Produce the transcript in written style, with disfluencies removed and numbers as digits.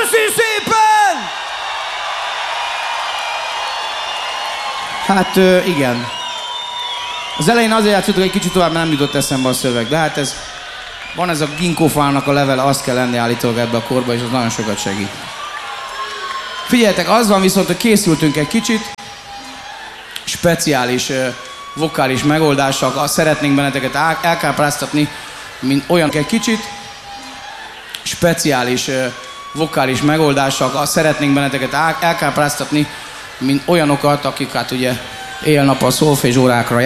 Köszi szépen! Hát igen. Az elején azért játszottuk egy kicsit tovább, mert nem jutott eszembe a szöveg. De hát ez... Van ez a ginkgófának a levele, azt kell lenni állítólag ebbe a korba, és az nagyon sokat segít. Figyeljetek, az van viszont, hogy készültünk egy kicsit. Speciális vokális megoldással szeretnénk benneteket elkápráztatni, mint olyan egy kicsit. Speciális vokális megoldással szeretnénk benneteket elkápráztatni, mint olyanokat, akik hát ugye éjjel-nappal szolfézs órákra